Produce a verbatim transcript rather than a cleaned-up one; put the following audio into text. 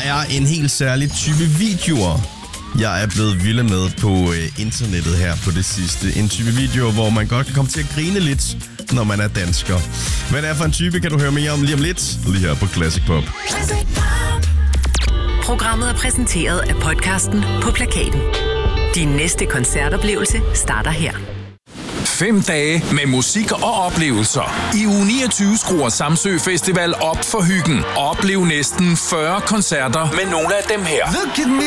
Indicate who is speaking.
Speaker 1: er en helt særlig type videoer, jeg er blevet vild med på øh, internettet her på det sidste. En type videoer, hvor man godt kan komme til at grine lidt, når man er dansker. Hvad det er for en type, kan du høre mere om lige om lidt, lige her på Classic Pop.
Speaker 2: Programmet er præsenteret af podcasten På Plakaten. Din næste koncertoplevelse starter her.
Speaker 3: Fem dage med musik og oplevelser. I uge niogtyve skruer Samsø Festival op for hyggen. Oplev næsten fyrre koncerter med nogle af dem her.